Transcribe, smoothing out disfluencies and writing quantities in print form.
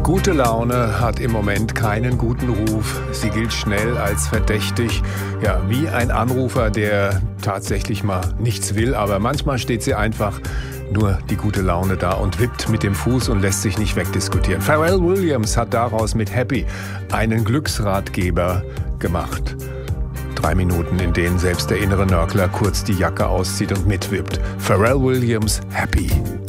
Gute Laune hat im Moment keinen guten Ruf. Sie gilt schnell als verdächtig. Ja, wie ein Anrufer, der tatsächlich mal nichts will. Aber manchmal steht sie einfach nur die gute Laune da und wippt mit dem Fuß und lässt sich nicht wegdiskutieren. Pharrell Williams hat daraus mit Happy einen Glücksratgeber gemacht. 3 Minuten, in denen selbst der innere Nörgler kurz die Jacke auszieht und mitwippt. Pharrell Williams, Happy.